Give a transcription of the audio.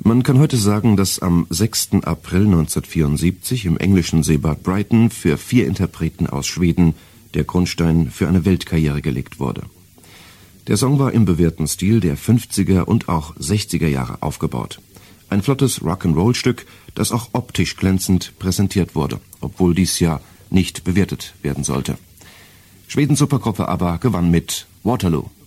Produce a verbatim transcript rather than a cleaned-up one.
Man kann heute sagen, dass am sechsten April neunzehnhundertvierundsiebzig im englischen Seebad Brighton für vier Interpreten aus Schweden der Grundstein für eine Weltkarriere gelegt wurde. Der Song war im bewährten Stil der fünfziger und auch sechziger Jahre aufgebaut. Ein flottes Rock'n'Roll-Stück, das auch optisch glänzend präsentiert wurde, obwohl dies ja nicht bewertet werden sollte. Schwedens Supergruppe ABBA gewann mit Waterloo.